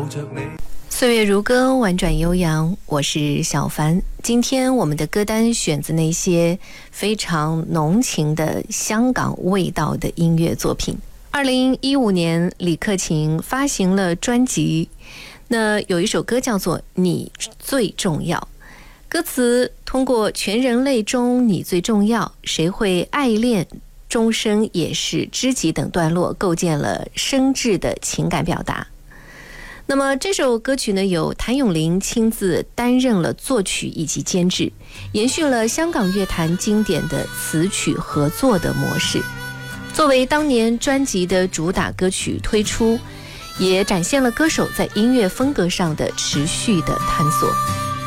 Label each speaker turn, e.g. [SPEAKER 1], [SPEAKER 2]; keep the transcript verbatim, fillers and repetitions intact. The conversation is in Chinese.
[SPEAKER 1] 岁月如歌，婉转悠扬，我是小凡。今天我们的歌单选自那些非常浓情的香港味道的音乐作品。二零一五年，李克勤发行了专辑，那有一首歌叫做《你最重要》，歌词通过全人类中你最重要，谁会爱恋终生也是知己等段落，构建了深挚的情感表达。那么这首歌曲呢，由谭咏麟亲自担任了作曲以及监制，延续了香港乐坛经典的词曲合作的模式。作为当年专辑的主打歌曲推出，也展现了歌手在音乐风格上的持续的探索。